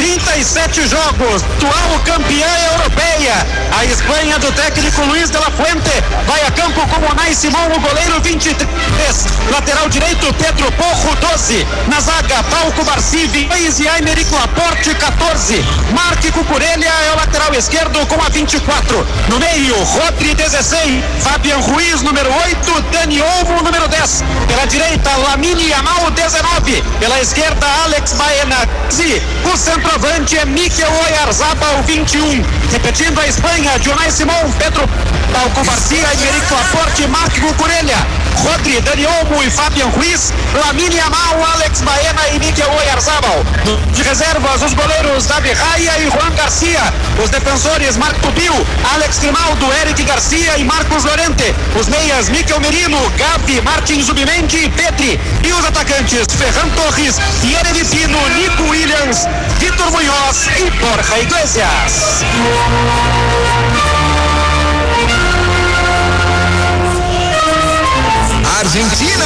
37 jogos, atual campeã europeia. A Espanha do técnico Luiz de la Fuente vai a campo com Unai Simão, o goleiro 23. Lateral direito Pedro Porro 12. Na zaga Pauco Barci 26 e Aymeric Laporte 14. Marc Cucurella é o lateral esquerdo com a 24. No meio Rodri 16, Fabian Ruiz número 8, Dani Olmo número 10. Pela direita Lamine Yamal 19. Pela esquerda Alex Baena 15. O centroavante é Mikel Oyarzabal 21. Repetindo a Espanha, Unai Simão, Pedro Pauco Barci, Aymeric Laporte, Marc Cucurella, Rodri, Dani Olmo e Fabian Ruiz, Lamine Yamal, Alex Baena e Mikel Oyarzabal. De reservas, os goleiros Davi Raya e Juan Garcia. Os defensores Marco Bill, Alex Grimaldo, Eric Garcia e Marcos Llorente. Os meias Mikel Merino, Gavi, Martin Zubimendi e Pedri. E os atacantes Ferran Torres, Yeremi Pino, Nico Williams, Vitor Munhoz e Borja Iglesias. Argentina.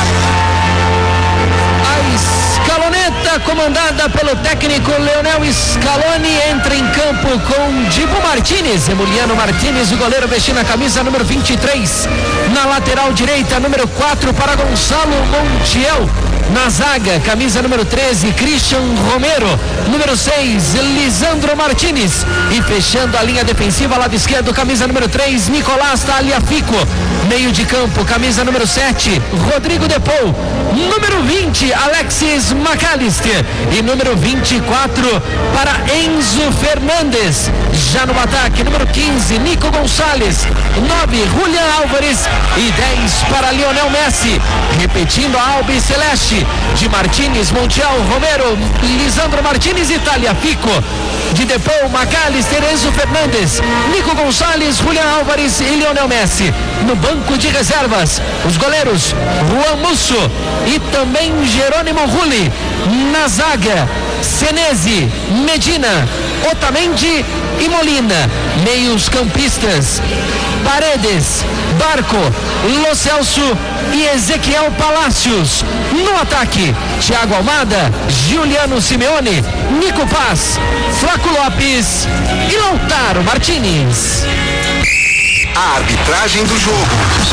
A escaloneta comandada pelo técnico Leonel Scaloni entra em campo com Dibu Martínez, Emiliano Martínez, o goleiro vestindo a camisa número 23. Na lateral direita, número 4 para Gonçalo Montiel. Na zaga, camisa número 13, Christian Romero. Número 6, Lisandro Martínez. E fechando a linha defensiva, lado esquerdo, camisa número 3, Nicolás Tagliafico. Meio de campo, camisa número 7, Rodrigo Depou. Número 20, Alexis McAllister. E número 24 para Enzo Fernandes. Já no ataque, número 15, Nico Gonçalves. 9, Julián Álvares. E 10 para Lionel Messi. Repetindo a Albi Celeste. De Martínez, Montiel, Romero, Lisandro Martínez e Tagliafico. De Depou, McAllister, Enzo Fernandes, Nico Gonçalves, Julián Álvares e Lionel Messi. No banco de reservas, os goleiros Juan Musso e também Jerônimo Rulli. Na zaga, Senesi, Medina, Otamendi e Molina. Meios campistas, Paredes, Barco, Lo Celso e Ezequiel Palacios. No ataque, Thiago Almada, Giuliano Simeone, Nico Paz, Flaco Lopes e Lautaro Martínez. A arbitragem do jogo.